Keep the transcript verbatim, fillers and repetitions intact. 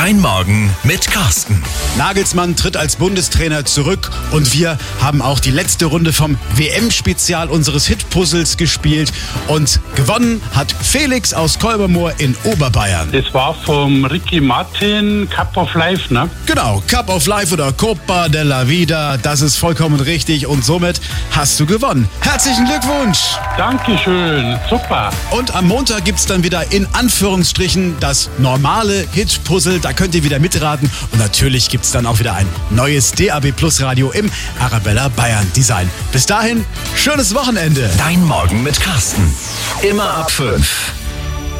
Dein Morgen mit Carsten. Nagelsmann tritt als Bundestrainer zurück und wir haben auch die letzte Runde vom W M-Spezial unseres Hit-Puzzles gespielt und gewonnen hat Felix aus Kolbermoor in Oberbayern. Das war vom Ricky Martin, Cup of Life, ne? Genau, Cup of Life oder Copa della Vida, das ist vollkommen richtig und somit hast du gewonnen. Herzlichen Glückwunsch! Dankeschön, super. Und am Montag gibt's dann wieder in Anführungsstrichen das normale Hit-Puzzle. Da könnt ihr wieder mitraten. Und natürlich gibt's dann auch wieder ein neues D A B Plus Radio im Arabella Bayern Design. Bis dahin, schönes Wochenende. Dein Morgen mit Carsten. Immer ab fünf.